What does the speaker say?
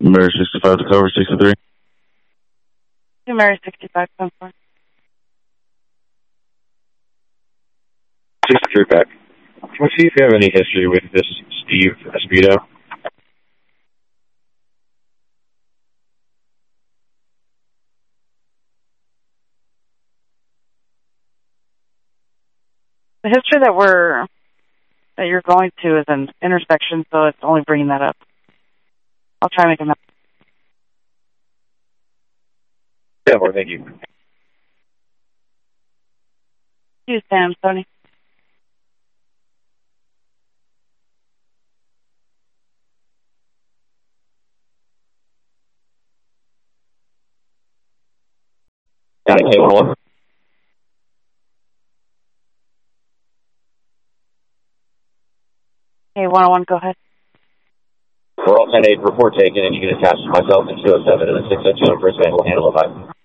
Mary 65 to cover 63. Mary 65, 10-4. 63 back. Can we see if you have any history with this Steve Esposito? The history that you're going to is an intersection, so it's only bringing that up. I'll try to make a map. Yeah, well, thank you. You, Sam, Sony. Got it, K1. Hey, 101, go ahead. We're all 10-8, report taken, and you can attach myself and 207 and the 602 on first van. We'll handle it by.